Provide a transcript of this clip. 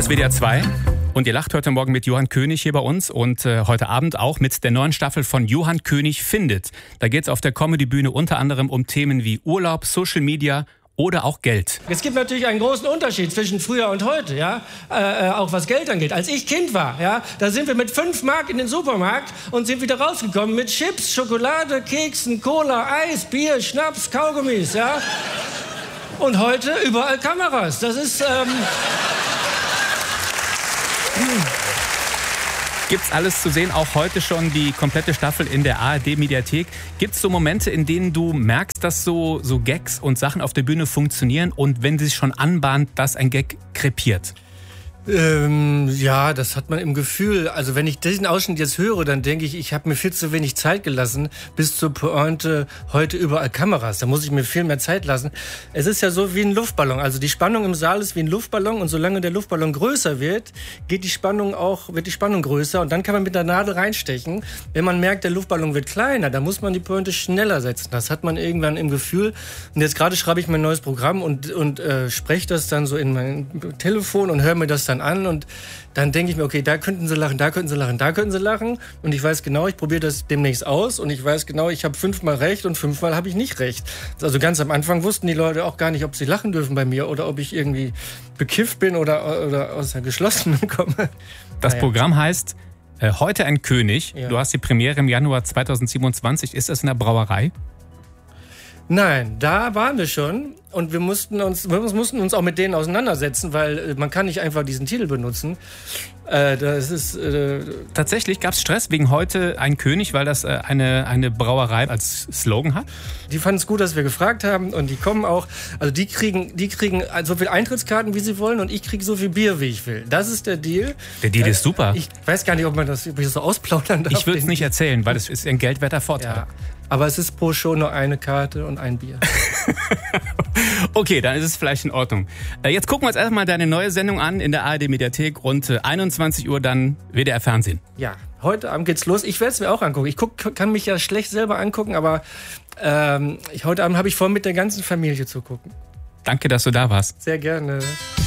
ist WDR 2 und ihr lacht heute Morgen mit Johann König hier bei uns und heute Abend auch mit der neuen Staffel von Johann König findet. Da geht es auf der Comedy-Bühne unter anderem um Themen wie Urlaub, Social Media oder auch Geld. Es gibt natürlich einen großen Unterschied zwischen früher und heute, ja, auch was Geld angeht. Als ich Kind war, ja, da sind wir mit 5 Mark in den Supermarkt und sind wieder rausgekommen mit Chips, Schokolade, Keksen, Cola, Eis, Bier, Schnaps, Kaugummis, ja. Und heute überall Kameras. Das ist, Gibt's alles zu sehen, auch heute schon die komplette Staffel in der ARD-Mediathek. Gibt's so Momente, in denen du merkst, dass so Gags und Sachen auf der Bühne funktionieren und wenn sich schon anbahnt, dass ein Gag krepiert? Ja, das hat man im Gefühl. Also wenn ich diesen Ausschnitt jetzt höre, dann denke ich habe mir viel zu wenig Zeit gelassen bis zur Pointe, heute überall Kameras. Da muss ich mir viel mehr Zeit lassen. Es ist ja so wie ein Luftballon. Also die Spannung im Saal ist wie ein Luftballon und solange der Luftballon größer wird, wird die Spannung größer und dann kann man mit der Nadel reinstechen. Wenn man merkt, der Luftballon wird kleiner, dann muss man die Pointe schneller setzen. Das hat man irgendwann im Gefühl. Und jetzt gerade schreibe ich mein neues Programm und spreche das dann so in mein Telefon und höre mir das dann an und dann denke ich mir, okay, da könnten sie lachen, da könnten sie lachen, da könnten sie lachen und ich weiß genau, ich probiere das demnächst aus und ich weiß genau, ich habe 5-mal recht und 5-mal habe ich nicht recht. Also ganz am Anfang wussten die Leute auch gar nicht, ob sie lachen dürfen bei mir oder ob ich irgendwie bekifft bin oder aus der Geschlossenen komme. Das Programm heißt Heute ein König. Ja. Du hast die Premiere im Januar 2027. Ist das in der Brauerei? Nein, da waren wir schon und wir mussten uns auch mit denen auseinandersetzen, weil man kann nicht einfach diesen Titel benutzen. Das ist Tatsächlich gab es Stress wegen Heute ein König, weil das eine Brauerei als Slogan hat? Die fanden es gut, dass wir gefragt haben und die kommen auch, also die kriegen so viel Eintrittskarten, wie sie wollen und ich kriege so viel Bier, wie ich will. Das ist der Deal. Der Deal ist super. Ich weiß gar nicht, ob ich das so ausplaudern darf. Ich würde es nicht erzählen, weil es ist ein geldwerter Vorteil. Ja, aber es ist pro Show nur eine Karte und ein Bier. Okay, dann ist es vielleicht in Ordnung. Jetzt gucken wir uns erstmal deine neue Sendung an in der ARD-Mediathek. Rund 21 Uhr dann WDR Fernsehen. Ja, heute Abend geht's los. Ich werde es mir auch angucken. Ich kann mich ja schlecht selber angucken, aber heute Abend habe ich vor, mit der ganzen Familie zu gucken. Danke, dass du da warst. Sehr gerne.